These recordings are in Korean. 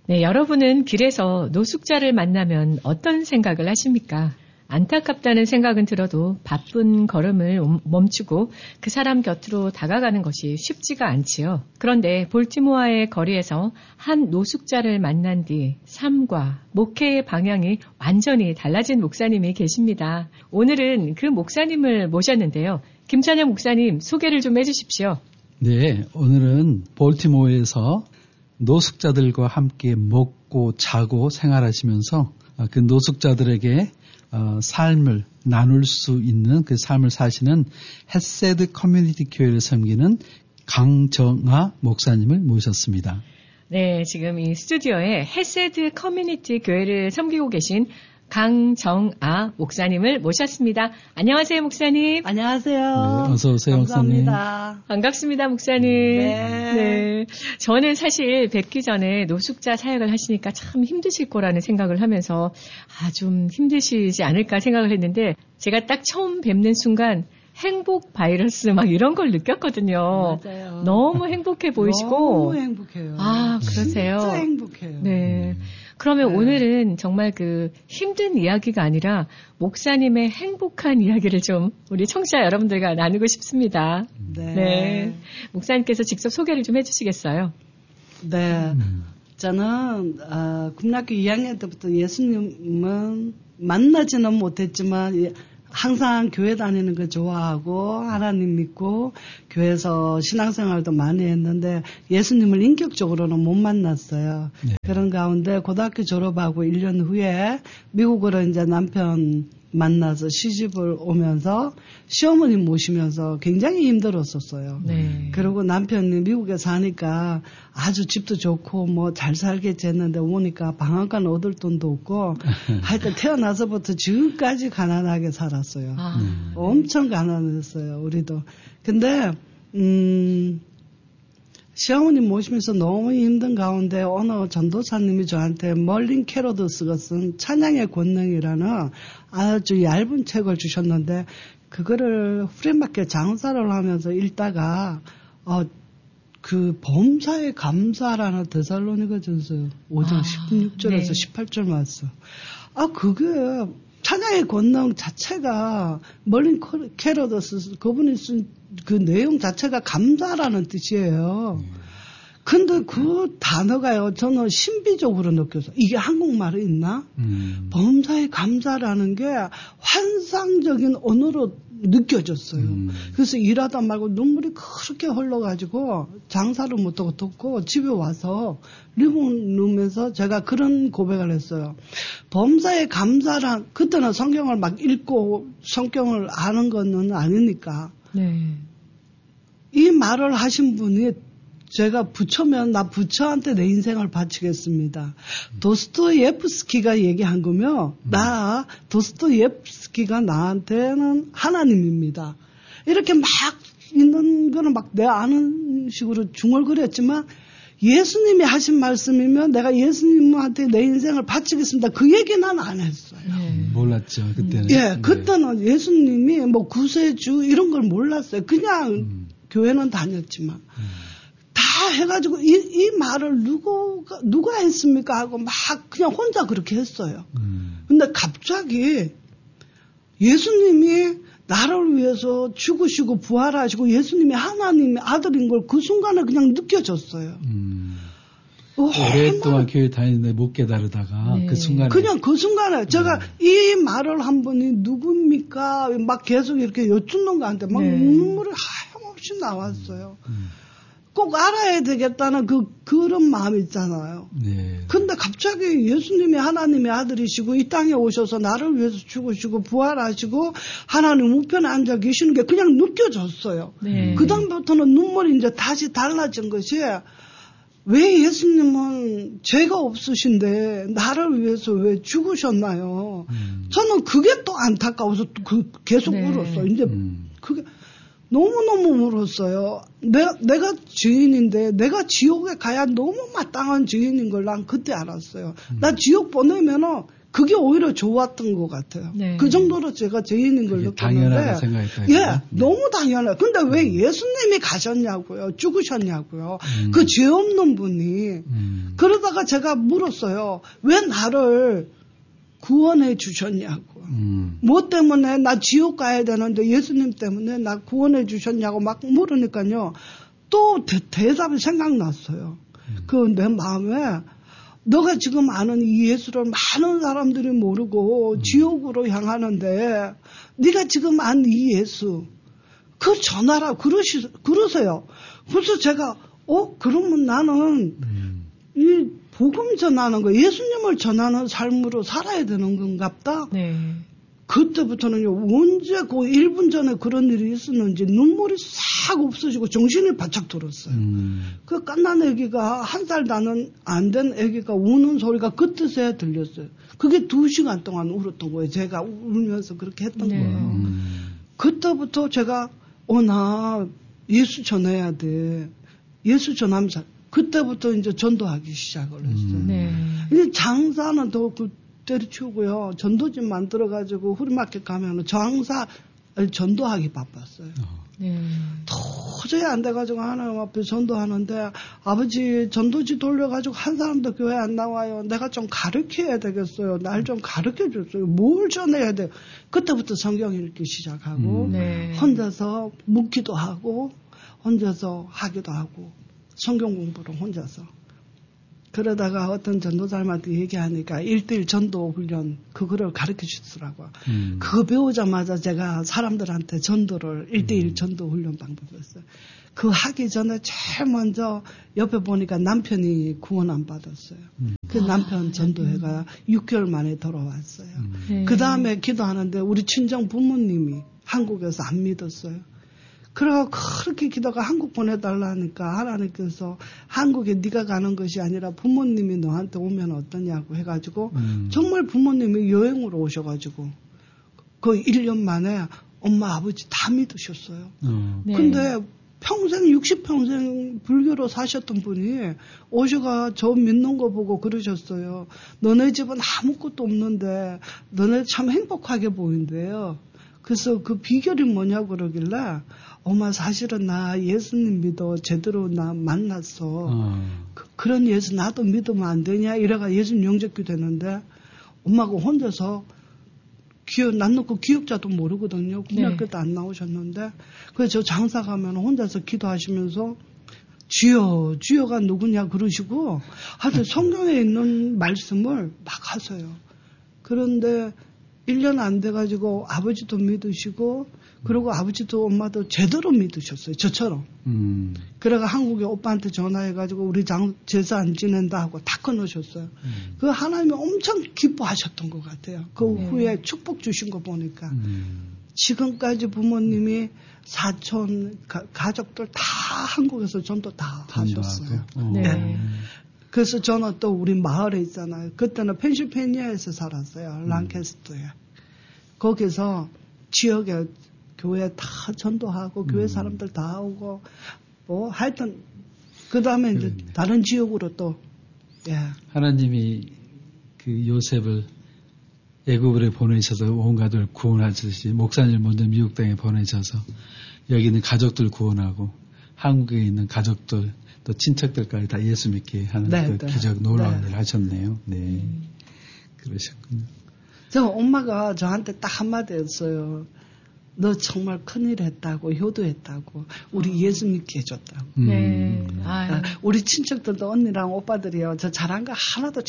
네, 여러분은 길에서 노숙자를 만나면 어떤 생각을 하십니까? 안타깝다는 생각은 들어도 바쁜 걸음을 멈추고 그 사람 곁으로 다가가는 것이 쉽지가 않지요. 그런데 볼티모어의 거리에서 한 노숙자를 만난 뒤 삶과 목회의 방향이 완전히 달라진 목사님이 계십니다. 오늘은 그 목사님을 모셨는데요. 김찬영 목사님 소개를 좀 해주십시오. 네, 오늘은 볼티모어에서 노숙자들과 함께 먹고 자고 생활하시면서 그 노숙자들에게 삶을 나눌 수 있는 그 삶을 사시는 헤세드 커뮤니티 교회를 섬기는 강정아 목사님을 모셨습니다. 네, 지금 이 스튜디오에 헤세드 커뮤니티 교회를 섬기고 계신 강정아 목사님을 모셨습니다. 안녕하세요, 목사님. 안녕하세요. 네, 어서 오세요, 감사합니다. 목사님. 반갑습니다, 목사님. 네. 저는 사실 뵙기 전에 노숙자 사역을 하시니까 참 힘드실 거라는 생각을 하면서 좀 힘드시지 않을까 생각을 했는데 제가 딱 처음 뵙는 순간 행복 바이러스 막 이런 걸 느꼈거든요. 맞아요. 너무 행복해 보이시고. 너무 행복해요. 그러세요? 진짜 행복해요. 네. 그러면 오늘은 정말 그 힘든 이야기가 아니라 목사님의 행복한 이야기를 좀 우리 청취자 여러분들과 나누고 싶습니다. 네. 목사님께서 직접 소개를 좀 해주시겠어요? 네. 저는 국민학교 2학년 때부터 예수님은 만나지는 못했지만 항상 교회 다니는 거 좋아하고 하나님 믿고 교회에서 신앙생활도 많이 했는데 예수님을 인격적으로는 못 만났어요. 네. 그런 가운데 고등학교 졸업하고 1년 후에 미국으로 이제 남편 만나서 시집을 오면서 시어머니 모시면서 굉장히 힘들었었어요. 네. 그리고 남편이 미국에 사니까 아주 집도 좋고 뭐 잘 살겠지 했는데 오니까 방앗간 얻을 돈도 없고 하여튼 태어나서부터 지금까지 가난하게 살았어요. 엄청 가난했어요, 우리도. 근데 시어머니 모시면서 너무 힘든 가운데 어느 전도사님이 저한테 멀린 캐로더스가 쓴 찬양의 권능이라는 아주 얇은 책을 주셨는데 그거를 프리마켓 장사를 하면서 읽다가 그 범사에 감사라는 데살로니가전서 5장 16절에서 네. 18절 말씀. 그게 찬양의 권능 자체가 멀린 캐로더스 그분이 쓴 그 내용 자체가 감사라는 뜻이에요. 근데 그 단어가요, 저는 신비적으로 느껴서 이게 한국말에 있나? 범사에 감사라는 게 환상적인 언어로 느껴졌어요. 그래서 일하다 말고 눈물이 그렇게 흘러가지고 장사를 못하고 뒀고 집에 와서 리빙룸에서 제가 그런 고백을 했어요. 범사에 감사란, 그때는 성경을 막 읽고 성경을 아는 거는 아니니까. 네. 이 말을 하신 분이 제가 부처면 나 부처한테 내 인생을 바치겠습니다. 도스토예프스키가 얘기한 거며 나 도스토예프스키가 나한테는 하나님입니다. 이렇게 막 있는 거는 막 내 아는 식으로 중얼거렸지만 예수님이 하신 말씀이면 내가 예수님한테 내 인생을 바치겠습니다. 그 얘기는 안 했어요. 몰랐죠, 그때는. 예, 그때는 예수님이 뭐 구세주 이런 걸 몰랐어요. 그냥 교회는 다녔지만. 다 해가지고 이 말을 누가 했습니까? 하고 막 그냥 혼자 그렇게 했어요. 근데 갑자기 예수님이 나를 위해서 죽으시고 부활하시고 예수님이 하나님의 아들인 걸 그 순간에 그냥 느껴졌어요. 오랫동안 교회 다니는데 못 깨달으다가 네. 그 순간에 그냥 그 순간에 제가 이 말을 한 분이 누굽니까? 막 계속 이렇게 여쭙는 거한테 막 눈물이 하염없이 나왔어요. 꼭 알아야 되겠다는 그런 마음이 있잖아요. 네. 근데 갑자기 예수님이 하나님의 아들이시고 이 땅에 오셔서 나를 위해서 죽으시고 부활하시고 하나님 우편에 앉아 계시는 게 그냥 느껴졌어요. 네. 그 다음부터는 눈물이 이제 다시 달라진 것이 왜 예수님은 죄가 없으신데 나를 위해서 왜 죽으셨나요? 저는 그게 또 안타까워서 계속 울었어요. 이제 그게 너무너무 울었어요. 내가 죄인인데 내가 지옥에 가야 너무 마땅한 죄인인 걸 난 그때 알았어요. 나 지옥 보내면은 그게 오히려 좋았던 것 같아요. 네. 그 정도로 제가 죄인인 걸 느꼈는데. 당연하게 생각했다. 예, 너무 당연해요. 근데 왜 예수님이 가셨냐고요. 죽으셨냐고요. 그 죄 없는 분이. 그러다가 제가 물었어요. 왜 나를 구원해 주셨냐고. 뭐 때문에 나 지옥 가야 되는데 예수님 때문에 나 구원해 주셨냐고 막 물으니까요. 또 대답이 생각났어요. 그 내 마음에 너가 지금 아는 이 예수를 많은 사람들이 모르고 지옥으로 향하는데 네가 지금 아는 이 예수 그 전하라 그러세요. 그래서 제가 그러면 나는 이 복음 전하는 거 예수님을 전하는 삶으로 살아야 되는 건갑다. 네. 그때부터는요, 언제 그 1분 전에 그런 일이 있었는지 눈물이 싹 없어지고 정신이 바짝 들었어요. 그 갓난 아기가 1살 안 된 아기가 우는 소리가 그 뜻에 들렸어요. 그게 2시간 동안 울었던 거예요. 제가 울면서 그렇게 했던 거예요. 그때부터 제가 나 예수 전해야 돼. 예수 전하면서 그때부터 이제 전도하기 시작을 했어요. 이제 장사는 더 때려치우고요. 전도집 만들어가지고 후리마켓 가면은 전도하기 바빴어요. 도저히 안 돼가지고 하나님 앞에 전도하는데 아버지 전도지 돌려가지고 한 사람도 교회 안 나와요. 내가 좀 가르쳐야 되겠어요. 날 좀 가르쳐 줬어요. 뭘 전해야 돼요. 그때부터 성경 읽기 시작하고 혼자서 묻기도 하고 혼자서 하기도 하고 성경 공부를 혼자서. 그러다가 어떤 전도사님한테 얘기하니까 1:1 전도 훈련 그거를 가르쳐 주더라고요. 그거 배우자마자 제가 사람들한테 전도를 1:1 전도 훈련 방법이었어요. 그거 하기 전에 제일 먼저 옆에 보니까 남편이 구원 안 받았어요. 그 남편 전도회가 6개월 만에 돌아왔어요. 그 다음에 기도하는데 우리 친정 부모님이 한국에서 안 믿었어요. 그래서 그렇게 기도가 한국 보내달라니까 하나님께서 한국에 네가 가는 것이 아니라 부모님이 너한테 오면 어떠냐고 해가지고 정말 부모님이 여행으로 오셔가지고 그 1년 만에 엄마 아버지 다 믿으셨어요. 근데 평생 60평생 불교로 사셨던 분이 오셔가 저 믿는 거 보고 그러셨어요. 너네 집은 아무것도 없는데 너네 참 행복하게 보인대요. 그래서 그 비결이 뭐냐고 그러길래 엄마 사실은 나 예수님 믿어 제대로 나 만났어. 그런 예수 나도 믿으면 안 되냐 이래가 예수님 영접기 되는데 엄마가 혼자서 난 놓고 기억자도 모르거든요. 국민학교도 안 나오셨는데 그래서 저 장사 가면 혼자서 기도하시면서 주여 주여가 누구냐 그러시고 하여튼 성경에 있는 말씀을 막 하세요. 그런데 1년 안 돼가지고 아버지도 믿으시고 그리고 아버지도 엄마도 제대로 믿으셨어요. 저처럼. 그래가 한국에 오빠한테 전화해가지고 우리 제사 안 지낸다 하고 다 끊으셨어요. 그 하나님이 엄청 기뻐하셨던 것 같아요. 그 후에 축복 주신 거 보니까. 지금까지 부모님이 사촌 가족들 다 한국에서 전도 다 하셨어요. 네. 그래서 저는 또 우리 마을에 있잖아요. 그때는 펜실베니아에서 살았어요. 랑캐스터에. 거기서 지역에 교회 다 전도하고 교회 사람들 다 오고 뭐 하여튼 그 다음에 이제 다른 지역으로 또 하나님이 그 요셉을 애굽으로 보내셔서 온 가족을 구원하듯이 목사님을 먼저 미국 땅에 보내셔서 여기 있는 가족들 구원하고 한국에 있는 가족들 또 친척들까지 다 예수 믿게 하는 그 기적 놀라운 일을 하셨네요. 네, 그러셨군요. 저 엄마가 저한테 딱 한마디 했어요. 너 정말 큰일 했다고 효도했다고 우리 예수 믿게 해줬다고. 우리 친척들도 언니랑 오빠들이요. 저 잘한 거 하나도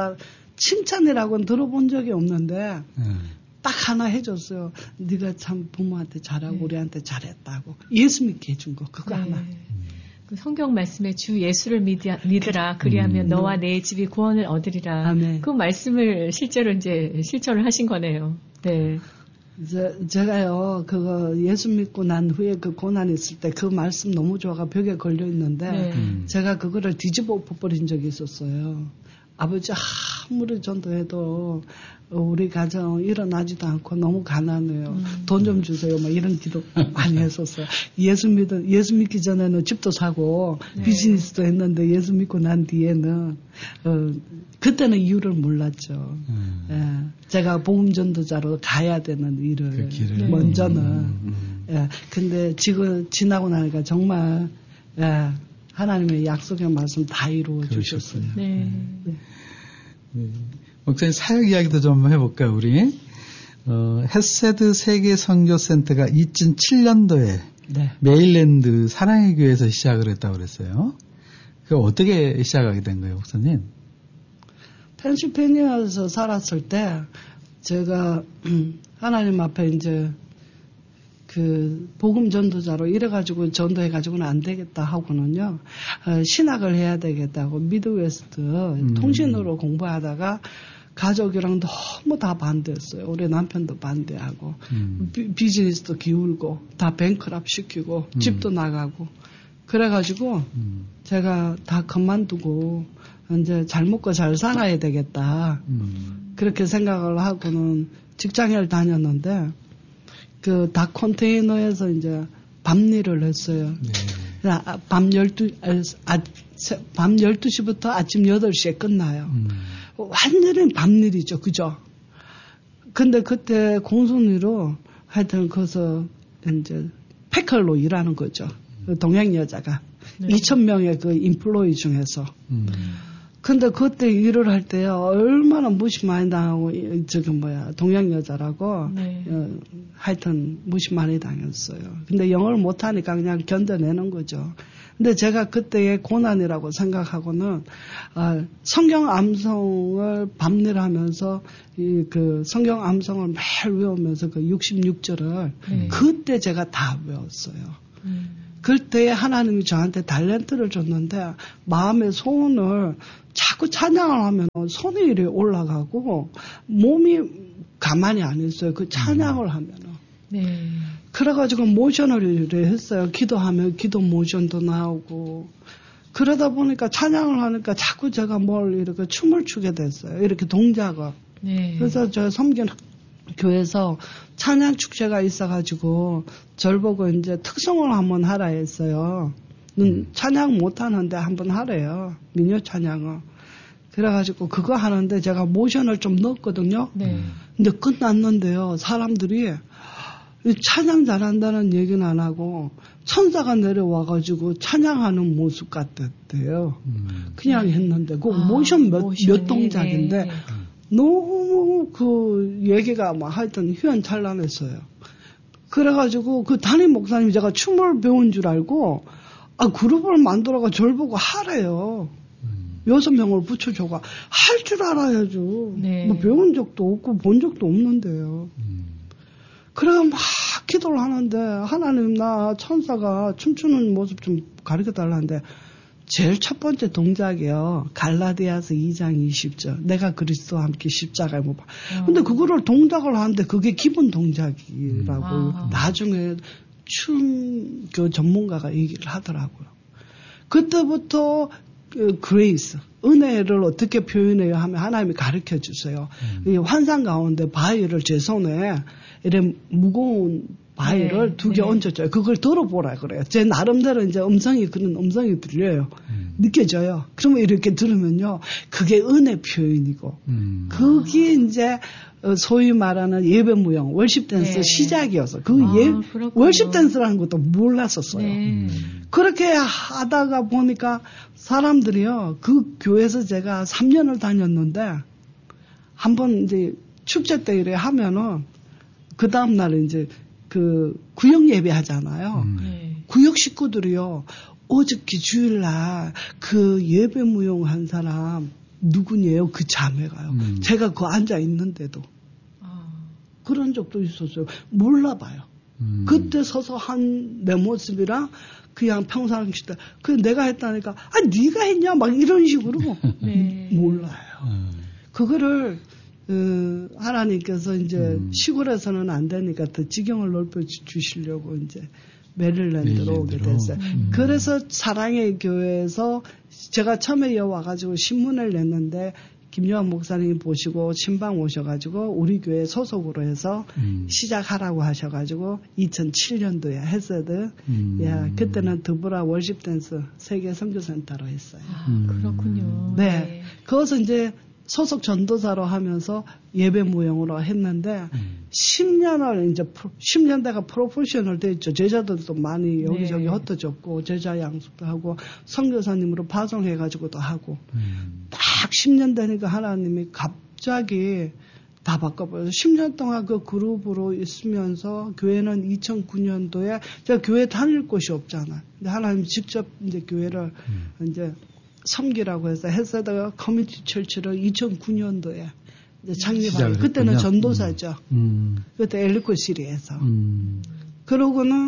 칭찬이라고는 들어본 적이 없는데 딱 하나 해줬어요. 네가 참 부모한테 잘하고 우리한테 잘했다고. 예수 믿게 해준 거 그거 하나. 그 성경 말씀에 주 예수를 믿으라 그리하면 너와 내 집이 구원을 얻으리라. 아멘. 그 말씀을 실제로 이제 실천을 하신 거네요. 네. 제가요, 그거 예수 믿고 난 후에 그 고난이 있을 때 그 말씀 너무 좋아가 벽에 걸려 있는데 제가 그거를 뒤집어 엎어버린 적이 있었어요. 아버지 아무리 전도해도 우리 가정 일어나지도 않고 너무 가난해요. 돈 좀 주세요. 막 이런 기도 많이 했었어요. 예수 믿기 전에는 집도 사고 비즈니스도 했는데 예수 믿고 난 뒤에는 그때는 이유를 몰랐죠. 제가 복음 전도자로 가야 되는 일을 그 길을 먼저는. 근데 지금 지나고 나니까 정말 하나님의 약속의 말씀 다 이루어 주셨어요. 네. 네. 목사님 사역 이야기도 좀 해볼까요, 우리? 헤세드 세계 선교센터가 2007년도에 네. 메일랜드 사랑의 교회에서 시작을 했다고 그랬어요. 그 어떻게 시작하게 된 거예요, 목사님? 펜실베니아에서 살았을 때 제가 하나님 앞에 이제 그 복음 전도자로 이래가지고 전도해가지고는 안 되겠다 하고는요, 신학을 해야 되겠다고 미드웨스트 통신으로 공부하다가 가족이랑 너무 다 반대했어요. 우리 남편도 반대하고 비즈니스도 기울고 다 뱅크랍 시키고 집도 나가고 그래가지고 제가 다 그만두고 이제 잘 먹고 잘 살아야 되겠다 그렇게 생각을 하고는 직장을 다녔는데 그 닭 컨테이너에서 이제 밤일을 했어요. 네. 밤 12시부터 아침 8시에 끝나요. 완전히 밤일이죠. 그죠? 근데 그때 공손위로 하여튼 거기서 이제 패컬로 일하는 거죠. 동양 여자가. 네. 2,000명의 그 인플로이 중에서. 근데 그때 일을 할 때 얼마나 무시 많이 당하고, 동양 여자라고. 네. 하여튼 무시 많이 당했어요. 근데 영어를 못하니까 그냥 견뎌내는 거죠. 근데 제가 그때의 고난이라고 생각하고는, 성경 암송을 밤일 하면서, 그 성경 암송을 매일 외우면서 그 66절을 그때 제가 다 외웠어요. 그때 하나님이 저한테 탤런트를 줬는데 마음의 소원을 자꾸 찬양을 하면 손이 이렇게 올라가고 몸이 가만히 안 있어요. 그 찬양을 하면은. 네. 그래가지고 모션을 이렇게 했어요. 기도하면 기도 모션도 나오고. 그러다 보니까 찬양을 하니까 자꾸 제가 뭘 이렇게 춤을 추게 됐어요. 이렇게 동작을. 네. 그래서 저 섬기는 교회에서 찬양 축제가 있어가지고 절 보고 이제 특성을 한번 하라 했어요. 찬양 못하는데 한번 하래요. 민요 찬양을. 그래가지고 그거 하는데 제가 모션을 좀 넣었거든요. 네. 근데 끝났는데요. 사람들이 찬양 잘한다는 얘기는 안 하고 천사가 내려와가지고 찬양하는 모습 같았대요. 그냥 했는데 그 모션 몇 동작인데 너무 그 얘기가 막 하여튼 휘황찬란했어요. 그래가지고 그 담임 목사님이 제가 춤을 배운 줄 알고 그룹을 만들어가 절 보고 하래요. 6명을 붙여줘가 할 줄 알아야죠. 네. 뭐 배운 적도 없고 본 적도 없는데요. 그래가 막 기도를 하는데 하나님 나 천사가 춤추는 모습 좀 가르쳐달라는데 제일 첫 번째 동작이요. 갈라디아서 2장 20절. 내가 그리스도와 함께 십자가에 못 박. 근데 그거를 동작을 하는데 그게 기본 동작이라고 나중에 춤 그 전문가가 얘기를 하더라고요. 그때부터 그레이스, 은혜를 어떻게 표현해요 하면 하나님이 가르쳐 주세요. 이 환상 가운데 바위를 제 손에 이런 무거운 바위를 두 개 얹어줘요. 그걸 들어보라 그래요. 제 나름대로 이제 그런 음성이 들려요. 느껴져요. 그러면 이렇게 들으면요. 그게 은혜 표현이고. 그게 이제 소위 말하는 예배무용, 월십 댄스 시작이어서. 월십 댄스라는 것도 몰랐었어요. 네. 그렇게 하다가 보니까 사람들이요. 그 교회에서 제가 3년을 다녔는데 한번 이제 축제 때 이래 하면은 그 다음날 이제 그 구역 예배 하잖아요. 구역 식구들이요. 어저께 주일날 그 예배 무용한 사람 누구냐요? 그 자매가요. 제가 그 앉아 있는데도 그런 적도 있었어요. 몰라봐요. 그때 서서 한 내 모습이랑 그냥 평상시 때 그 내가 했다니까 네가 했냐 막 이런 식으로 몰라요. 그거를 하나님께서 이제 시골에서는 안 되니까 더 지경을 넓혀 주시려고 이제 메릴랜드로 오게 됐어요. 그래서 사랑의 교회에서 제가 처음에 와가지고 신문을 냈는데 김요한 목사님이 보시고 신방 오셔가지고 우리 교회 소속으로 해서 시작하라고 하셔가지고 2007년도에 헤세드 그때는 드보라 월십 댄스 세계 선교센터로 했어요. 그렇군요. 네. 거기서 이제 소속 전도사로 하면서 예배 무용으로 했는데 10년을 이제 10년대가 프로페셔널 됐죠. 제자들도 많이 여기저기 흩어졌고 제자 양숙도 하고 선교사님으로 파송해가지고도 하고 딱 10년 되니까 하나님이 갑자기 다 바꿔버려서 10년 동안 그 그룹으로 있으면서 교회는 2009년도에 제가 교회 다닐 곳이 없잖아. 근데 하나님 직접 이제 교회를 이제 섬기라고 해서 헤세드 커뮤니티 철치를 2009년도에 이제 창립하고 그때는 전도사죠. 그때 엘리코시리에서. 그러고는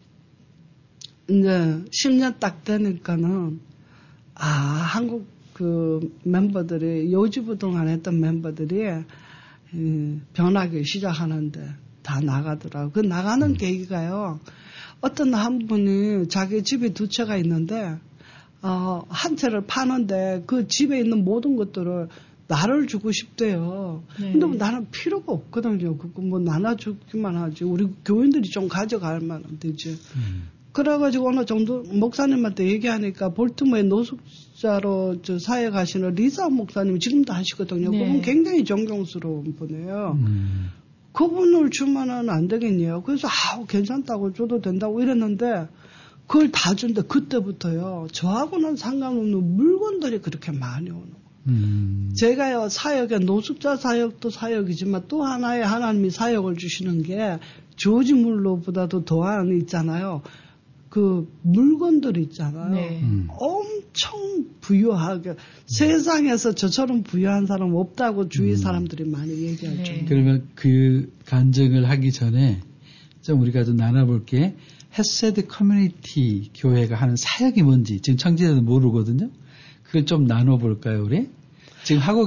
이제 10년 딱 되니까는 한국 그 멤버들이 요지부동안 했던 멤버들이 변하기 시작하는데 다 나가더라고요. 그 나가는 계기가요. 어떤 한 분이 자기 집에 두 채가 있는데 한 채를 파는데 그 집에 있는 모든 것들을 나를 주고 싶대요. 근데 뭐 나는 필요가 없거든요. 그거 뭐 나눠주기만 하지. 우리 교인들이 좀 가져갈만 되지. 그래가지고 어느 정도 목사님한테 얘기하니까 볼트모어의 노숙자로 사역하시는 리사 목사님이 지금도 하시거든요. 네. 그분 굉장히 존경스러운 분이에요. 그분을 주면은 안 되겠네요. 그래서 괜찮다고 줘도 된다고 이랬는데 그걸 다 준대. 그때부터요. 저하고는 상관없는 물건들이 그렇게 많이 오는 거예요. 제가요 사역에 노숙자 사역도 사역이지만 또 하나의 하나님이 사역을 주시는 게 조지 물로보다도 더한 있잖아요. 그 물건들 있잖아요. 네. 엄청 부유하게 세상에서 저처럼 부유한 사람 없다고 주위 사람들이 많이 얘기할 정도. 그러면 그 간증을 하기 전에 좀 우리가 좀 나눠볼게. 헤세드 커뮤니티 교회가 하는 사역이 뭔지 지금 청지자도 모르거든요. 그걸 좀 나눠볼까요, 우리? 지금 하고